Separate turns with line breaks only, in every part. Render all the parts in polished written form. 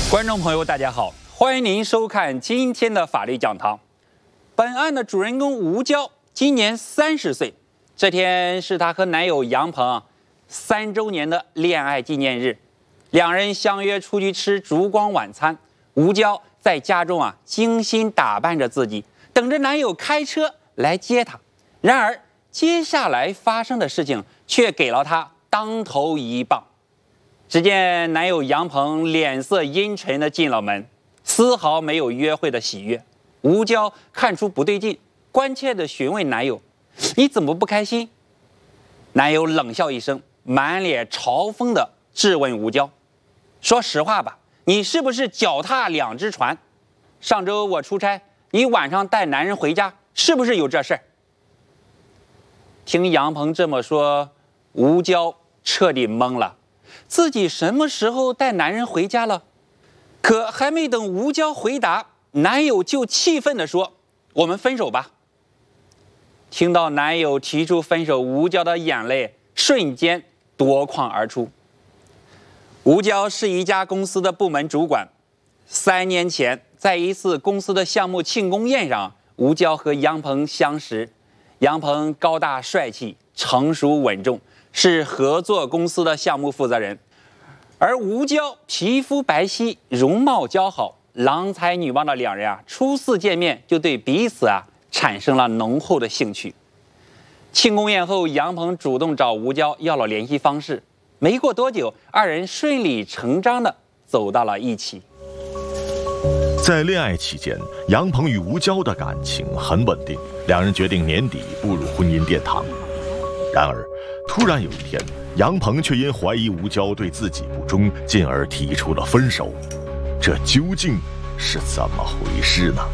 观众朋友，大家好，欢迎您收看今天的法律讲堂。本案的主人公吴娇今年30岁，这天是她和男友杨鹏3周年的恋爱纪念日，两人相约出去吃烛光晚餐。吴娇在家中精心打扮着自己，等着男友开车来接她。然而，接下来发生的事情却给了她当头一棒。只见男友杨鹏脸色阴沉地进了门，丝毫没有约会的喜悦。吴娇看出不对劲，关切地询问男友：“你怎么不开心？”男友冷笑一声，满脸嘲讽地质问吴娇：“说实话吧，你是不是脚踏两只船？上周我出差，你晚上带男人回家，是不是有这事儿？”听杨鹏这么说，吴娇彻底懵了。自己什么时候带男人回家了？可还没等吴娇回答，男友就气愤地说：“我们分手吧。”听到男友提出分手，吴娇的眼泪瞬间夺眶而出。吴娇是一家公司的部门主管，3年前在一次公司的项目庆功宴上，吴娇和杨鹏相识。杨鹏高大帅气，成熟稳重，是合作公司的项目负责人，而吴娇皮肤白皙，容貌姣好，郎才女貌的两人初次见面就对彼此产生了浓厚的兴趣。庆功宴后，杨鹏主动找吴娇要了联系方式，没过多久，二人顺理成章地走到了一起。
在恋爱期间，杨鹏与吴娇的感情很稳定，两人决定年底步入婚姻殿堂。然而，突然有一天，杨鹏却因怀疑吴娇对自己不忠，进而提出了分手。这究竟是怎么回事呢？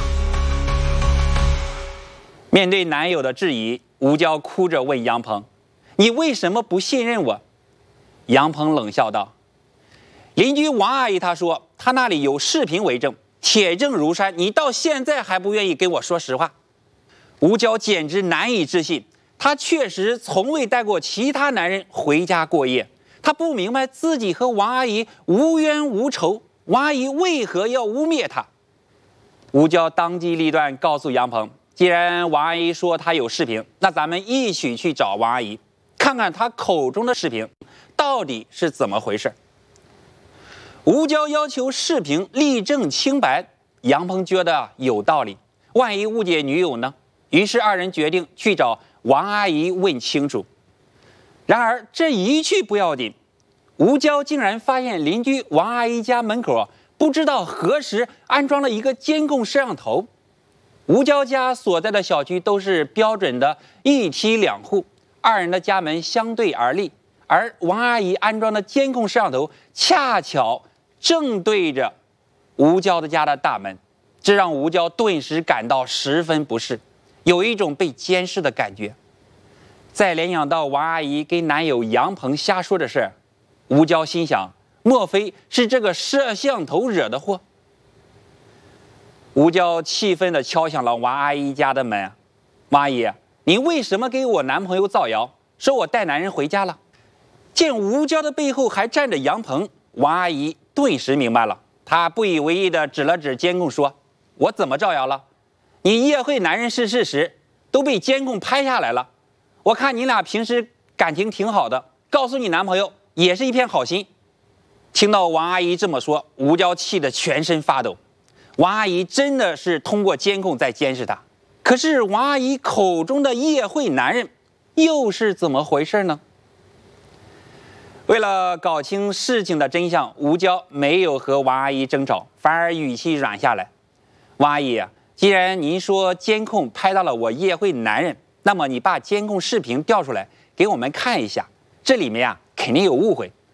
面对男友的质疑，吴娇哭着问杨鹏：“你为什么不信任我？”杨鹏冷笑道：“邻居王阿姨她说，她那里有视频为证，铁证如山，你到现在还不愿意跟我说实话。”吴娇简直难以置信，她确实从未带过其他男人回家过夜。她不明白自己和王阿姨无冤无仇，王阿姨为何要污蔑她？吴娇当机立断告诉杨鹏，既然王阿姨说她有视频，那咱们一起去找王阿姨，看看她口中的视频到底是怎么回事。吴娇要求视频立证清白，杨鹏觉得有道理，万一误解女友呢？于是二人决定去找王阿姨问清楚。然而这一去不要紧，吴娇竟然发现邻居王阿姨家门口不知道何时安装了一个监控摄像头。吴娇家所在的小区都是标准的1梯2户，二人的家门相对而立，而王阿姨安装的监控摄像头恰巧正对着吴娇的家的大门，这让吴娇顿时感到十分不适，有一种被监视的感觉。再联想到王阿姨跟男友杨鹏瞎说的事，吴娇心想，莫非是这个摄像头惹的祸？吴娇气愤地敲响了王阿姨家的门：“王阿姨，你为什么给我男朋友造谣，说我带男人回家了？”见吴娇的背后还站着杨鹏，王阿姨顿时明白了，她不以为意地指了指监控说：“我怎么造谣了？你夜会男人是事实，都被监控拍下来了。我看你俩平时感情挺好的，告诉你男朋友也是一片好心。”听到王阿姨这么说，吴娇气得全身发抖。王阿姨真的是通过监控在监视她，可是王阿姨口中的夜会男人又是怎么回事呢？为了搞清事情的真相，吴娇没有和王阿姨争吵，反而语气软下来：“王阿姨，既然您说监控拍到了我夜会男人，那么你把监控视频调出来给我们看一下，这里面肯定有误会，